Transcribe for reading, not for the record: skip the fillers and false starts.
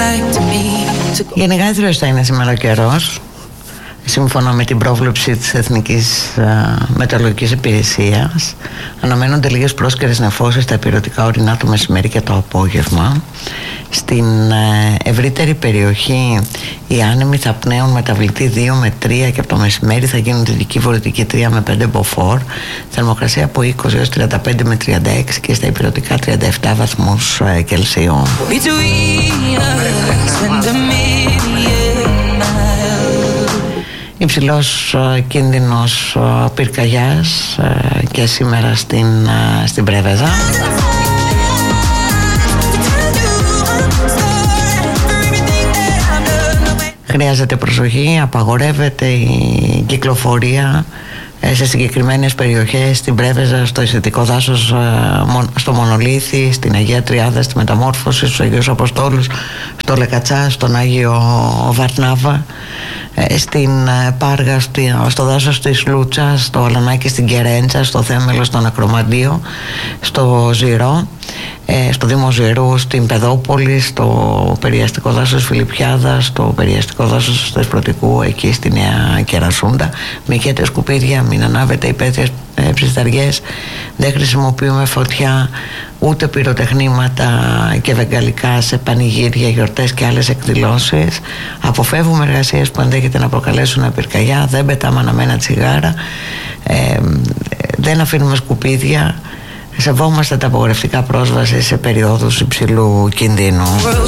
Γενικά έτριος θα είναι σήμερα ο καιρός, σύμφωνα με την πρόβλεψη της Εθνικής Μετεωρολογικής Υπηρεσίας. Αναμένονται λίγες πρόσκαιρες νεφώσεις στα ηπειρωτικά ορεινά το μεσημέρι και το απόγευμα. Στην ευρύτερη περιοχή οι άνεμοι θα πνέουν μεταβλητή 2 με 3 και από το μεσημέρι θα γίνουν δυτική βορειοτική 3 με 5 μποφόρ. Θερμοκρασία από 20 έως 35 με 36 και στα ηπειρωτικά 37 βαθμούς Κελσίου. Υψηλός κίνδυνος πυρκαγιάς και σήμερα στην Πρέβεζα. Χρειάζεται προσοχή, απαγορεύεται η κυκλοφορία σε συγκεκριμένες περιοχές, στην Πρέβεζα, στο Ισθετικό Δάσος, στο Μονολίθι, στην Αγία Τριάδα, στη Μεταμόρφωση, στους Αγίους Αποστόλους, στο Λεκατσά, στον Άγιο Βαρνάβα, στην Πάργα, στο δάσος της Λούτσας, στο Αλανάκι στην Κερέντσα, στο Θέμελο, στον Ακρομαντίο, στο Ζηρό, στο Δήμο Ζηρού, στην Πεδόπολη, στο περιαστικό δάσος Φιλιππιάδας, στο περιαστικό δάσος του Εσπρωτικού, εκεί στη Νέα Κερασούντα. Μη έχετε σκουπίδια, μην ανάβετε υπαίθριες ψισταριές, δεν χρησιμοποιούμε φωτιά ούτε πυροτεχνήματα και βεγγαλικά σε πανηγύρια, γιορτές και άλλες εκδηλώσεις. Αποφεύγουμε εργασίες που ενδέχεται να προκαλέσουν πυρκαγιά, δεν πετάμε αναμένα τσιγάρα, δεν αφήνουμε σκουπίδια, σεβόμαστε τα απογορευτικά πρόσβαση σε περιόδους υψηλού κινδύνου.